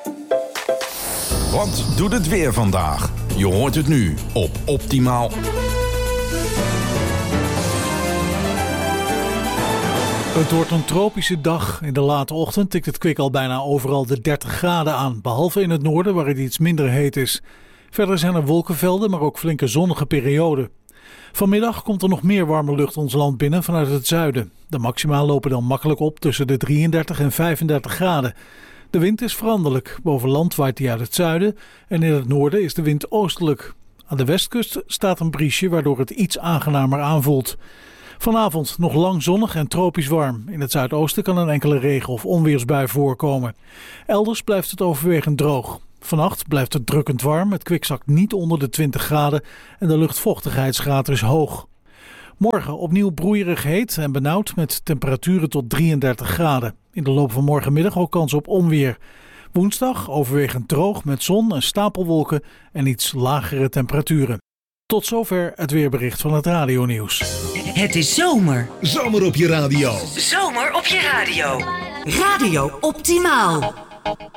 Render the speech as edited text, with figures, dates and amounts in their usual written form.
Wat doet het weer vandaag? Je hoort het nu op Optimaal. Het wordt een tropische dag. In de late ochtend tikt het kwik al bijna overal de 30 graden aan. Behalve in het noorden waar het iets minder heet is. Verder zijn er wolkenvelden, maar ook flinke zonnige perioden. Vanmiddag komt er nog meer warme lucht ons land binnen vanuit het zuiden. De maxima lopen dan makkelijk op tussen de 33 en 35 graden. De wind is veranderlijk. Boven land waait die uit het zuiden en in het noorden is de wind oostelijk. Aan de westkust staat een briesje waardoor het iets aangenamer aanvoelt. Vanavond nog lang zonnig en tropisch warm. In het zuidoosten kan een enkele regen- of onweersbui voorkomen. Elders blijft het overwegend droog. Vannacht blijft het drukkend warm. Het kwik zakt niet onder de 20 graden en de luchtvochtigheidsgraad is hoog. Morgen opnieuw broeierig heet en benauwd met temperaturen tot 33 graden. In de loop van morgenmiddag ook kans op onweer. Woensdag overwegend droog met zon en stapelwolken en iets lagere temperaturen. Tot zover het weerbericht van het radionieuws. Het is zomer. Zomer op je radio. Zomer op je radio. Radio Optimaal.